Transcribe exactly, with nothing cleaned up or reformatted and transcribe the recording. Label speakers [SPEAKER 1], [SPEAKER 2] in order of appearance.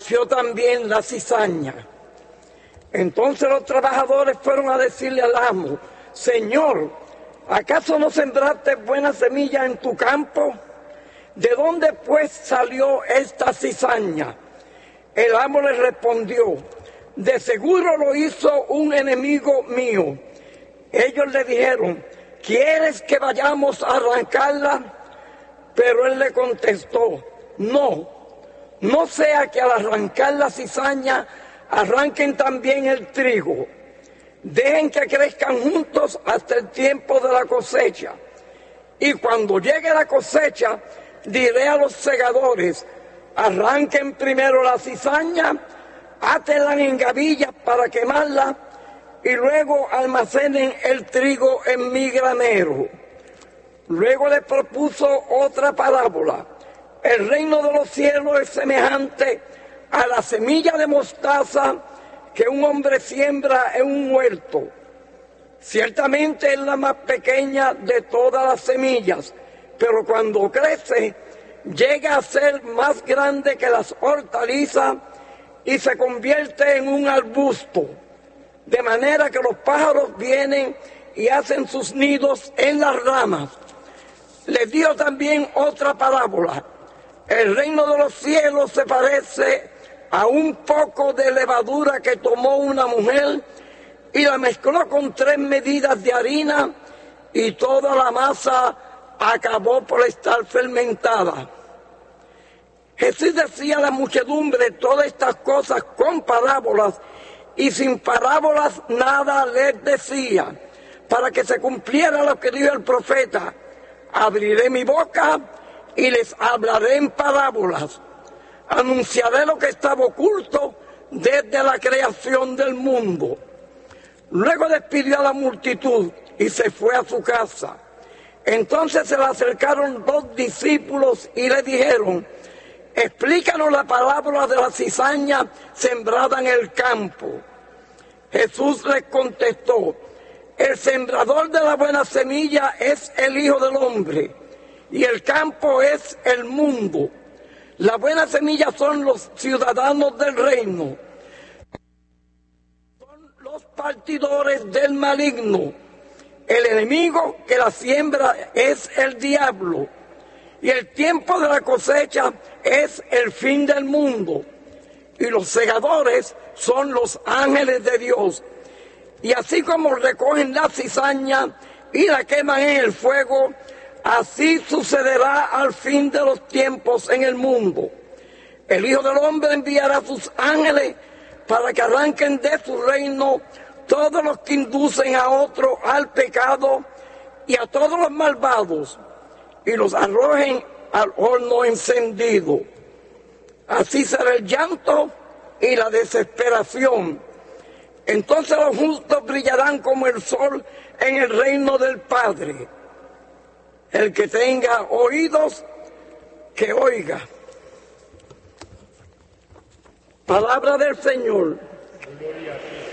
[SPEAKER 1] nació también la cizaña. Entonces los trabajadores fueron a decirle al amo: Señor, ¿acaso no sembraste buena semilla en tu campo? ¿De dónde pues salió esta cizaña? El amo les respondió: de seguro lo hizo un enemigo mío. Ellos le dijeron: ¿quieres que vayamos a arrancarla? Pero él le contestó: no, no sea que al arrancar la cizaña arranquen también el trigo. Dejen que crezcan juntos hasta el tiempo de la cosecha. Y cuando llegue la cosecha, diré a los segadores: arranquen primero la cizaña, átenla en gavillas para quemarla, y luego almacenen el trigo en mi granero. Luego le propuso otra parábola: el reino de los cielos es semejante a la semilla de mostaza que un hombre siembra en un huerto. Ciertamente es la más pequeña de todas las semillas, pero cuando crece llega a ser más grande que las hortalizas y se convierte en un arbusto, de manera que los pájaros vienen y hacen sus nidos en las ramas. Les dio también otra parábola: el reino de los cielos se parece a un poco de levadura que tomó una mujer y la mezcló con tres medidas de harina, y toda la masa acabó por estar fermentada. Jesús decía a la muchedumbre todas estas cosas con parábolas, y sin parábolas nada les decía, para que se cumpliera lo que dijo el profeta: abriré mi boca y les hablaré en parábolas. Anunciaré lo que estaba oculto desde la creación del mundo. Luego despidió a la multitud y se fue a su casa. Entonces se le acercaron dos discípulos y le dijeron: explícanos la parábola de la cizaña sembrada en el campo. Jesús les contestó: el sembrador de la buena semilla es el Hijo del Hombre, y el campo es el mundo. La buena semilla son los ciudadanos del reino, son los partidores del maligno. El enemigo que la siembra es el diablo, y el tiempo de la cosecha es el fin del mundo, y los segadores son los ángeles de Dios. Y así como recogen la cizaña y la queman en el fuego, así sucederá al fin de los tiempos en el mundo. El Hijo del Hombre enviará a sus ángeles para que arranquen de su reino todos los que inducen a otro al pecado y a todos los malvados, y los arrojen al horno encendido. Así será el llanto y la desesperación. Entonces los justos brillarán como el sol en el reino del Padre. El que tenga oídos, que oiga. Palabra del Señor.
[SPEAKER 2] Gloria a ti.